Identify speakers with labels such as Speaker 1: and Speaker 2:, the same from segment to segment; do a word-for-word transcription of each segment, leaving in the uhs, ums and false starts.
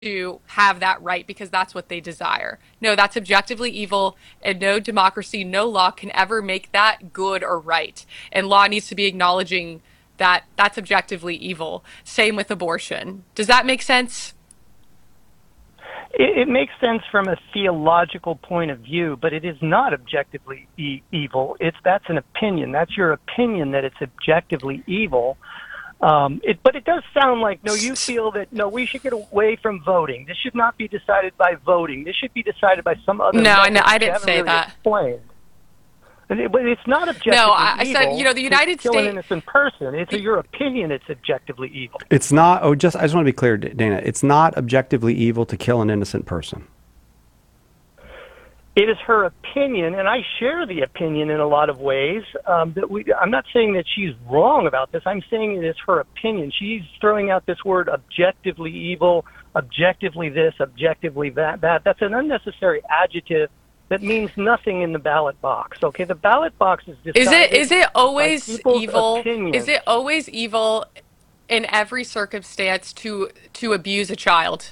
Speaker 1: to have that right because that's what they desire. No, that's objectively evil, and no democracy, no law can ever make that good or right. And law needs to be acknowledging that that's objectively evil. Same with abortion. Does that make sense?
Speaker 2: It, it makes sense from a theological point of view, but it is not objectively e- evil. It's that's an opinion. That's your opinion that it's objectively evil. Um, it, but it does sound like, no, you feel that, no, we should get away from voting. This should not be decided by voting. This should be decided by some other
Speaker 1: No, I,
Speaker 2: method
Speaker 1: know, I
Speaker 2: you
Speaker 1: didn't
Speaker 2: haven't
Speaker 1: say
Speaker 2: really
Speaker 1: that.
Speaker 2: explained. But it- but it's not objectively
Speaker 1: No, I, I
Speaker 2: evil
Speaker 1: said, you know, the
Speaker 2: to
Speaker 1: United
Speaker 2: kill an
Speaker 1: States.
Speaker 2: innocent person. It's your opinion it's objectively evil.
Speaker 3: It's not. Oh, just I just want to be clear, Dana. It's not objectively evil to kill an innocent person.
Speaker 2: It is her opinion, and I share the opinion in a lot of ways. Um, that we, I'm not saying that she's wrong about this. I'm saying it is her opinion. She's throwing out this word objectively evil, objectively this, objectively that. That that's an unnecessary adjective that means nothing in the ballot box. Okay, the ballot box is decided.
Speaker 1: Is it is it always
Speaker 2: by people's
Speaker 1: evil?
Speaker 2: opinions.
Speaker 1: Is it always evil in every circumstance to to abuse a child?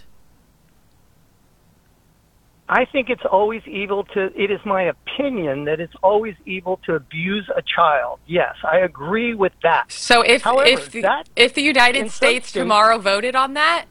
Speaker 2: I think it's always evil to, it is my opinion that it's always evil to abuse a child. Yes, I agree with that.
Speaker 1: So if
Speaker 2: However,
Speaker 1: if the,
Speaker 2: that,
Speaker 1: if the United
Speaker 2: in some
Speaker 1: States
Speaker 2: states-
Speaker 1: tomorrow voted on that,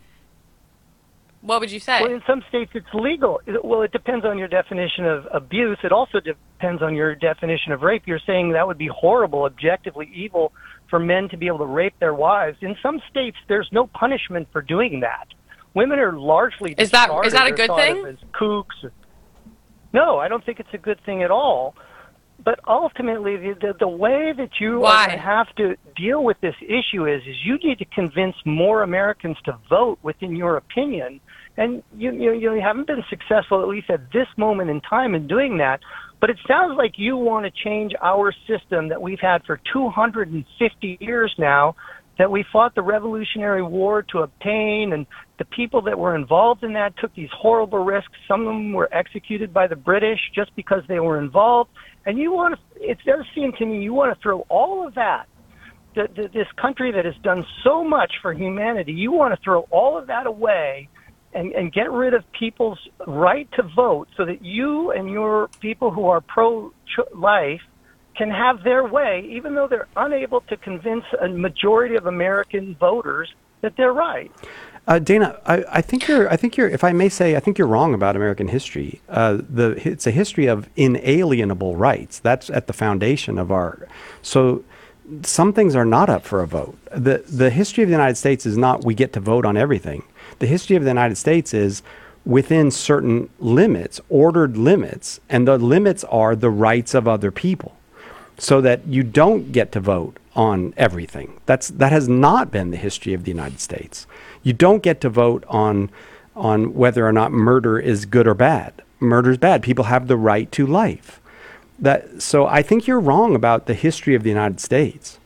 Speaker 1: what would you say?
Speaker 2: Well, in some states it's legal. Well, it depends on your definition of abuse. It also depends on your definition of rape. You're saying that would be horrible, objectively evil for men to be able to rape their wives. In some states, there's no punishment for doing that. Women are largely
Speaker 1: Is that-
Speaker 2: discarded
Speaker 1: is that a
Speaker 2: or
Speaker 1: good
Speaker 2: thought
Speaker 1: thing?
Speaker 2: of as kooks. No, I don't think it's a good thing at all. But ultimately, the, the, the way that you
Speaker 1: Why?
Speaker 2: are going to have to deal with this issue is, is you need to convince more Americans to vote within your opinion. And you, you, you haven't been successful, at least at this moment in time, in doing that. But it sounds like you want to change our system that we've had for two hundred fifty years now, that we fought the Revolutionary War to obtain, and the people that were involved in that took these horrible risks. Some of them were executed by the British just because they were involved. And you want to, it does seem to me, you want to throw all of that, the, the, this country that has done so much for humanity, you want to throw all of that away and, and get rid of people's right to vote so that you and your people who are pro-life can have their way, even though they're unable to convince a majority of American voters that they're right.
Speaker 3: Uh, Dana, I, I think you're. I think you're. If I may say, I think you're wrong about American history. Uh, the it's a history of inalienable rights. That's at the foundation of our. So, some things are not up for a vote. the The history of the United States is not we get to vote on everything. The history of the United States is within certain limits, ordered limits, and the limits are the rights of other people. So that you don't get to vote on everything. That's that has not been the history of the United States. You don't get to vote on on whether or not murder is good or bad. Murder is bad. People have the right to life. That so I think you're wrong about the history of the United States.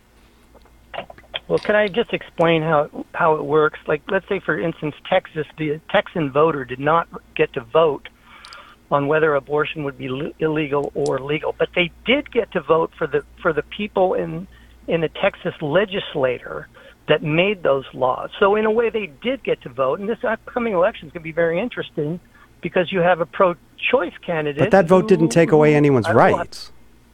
Speaker 2: Well, can I just explain how how it works? Like, let's say, for instance, Texas, the Texan voter did not get to vote on whether abortion would be l- illegal or legal, but they did get to vote for the for the people in in the Texas legislature that made those laws. So in a way, they did get to vote, and this upcoming election is going to be very interesting because you have a pro-choice candidate.
Speaker 3: But that vote
Speaker 2: who-
Speaker 3: didn't take away anyone's
Speaker 2: I don't know,
Speaker 3: rights.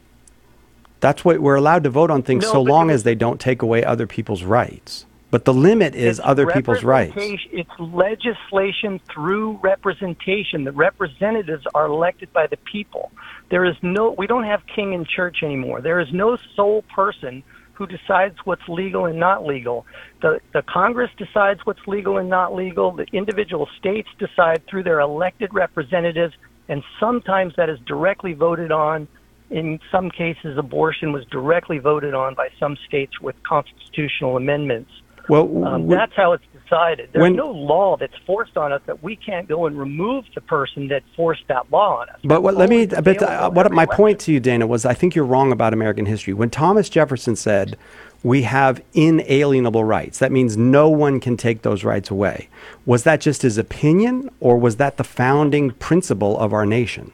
Speaker 3: That's what we're allowed to vote on things
Speaker 2: No,
Speaker 3: so
Speaker 2: but
Speaker 3: long
Speaker 2: it
Speaker 3: as they don't take away other people's rights. But the limit is
Speaker 2: It's
Speaker 3: other people's rights.
Speaker 2: representation- It's legislation through representation. The representatives are elected by the people. There is no, we don't have king in church anymore. There is no sole person who decides what's legal and not legal. The, the Congress decides what's legal and not legal. The individual states decide through their elected representatives, and sometimes that is directly voted on. In some cases, abortion was directly voted on by some states with constitutional amendments.
Speaker 3: Well,
Speaker 2: Um,
Speaker 3: w-
Speaker 2: that's how it's decided. There's
Speaker 3: when-
Speaker 2: no law that's forced on us that we can't go and remove the person that forced that law on us.
Speaker 3: But what, let me.
Speaker 2: Always
Speaker 3: But uh,
Speaker 2: available
Speaker 3: what
Speaker 2: every
Speaker 3: my
Speaker 2: election.
Speaker 3: point to you, Dana, was I think you're wrong about American history. When Thomas Jefferson said we have inalienable rights, that means no one can take those rights away. Was that just his opinion, or was that the founding principle of our nation?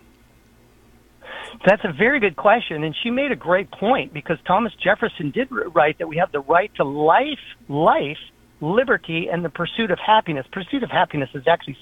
Speaker 2: That's a very good question, and she made a great point because Thomas Jefferson did write that we have the right to life, life, liberty and the pursuit of happiness. Pursuit of happiness is actually